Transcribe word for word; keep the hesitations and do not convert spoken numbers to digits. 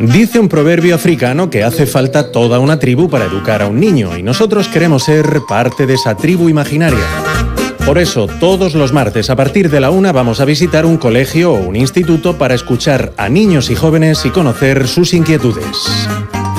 Dice un proverbio africano que hace falta toda una tribu para educar a un niño y nosotros queremos ser parte de esa tribu imaginaria. Por eso, todos los martes a partir de la una vamos a visitar un colegio o un instituto para escuchar a niños y jóvenes y conocer sus inquietudes.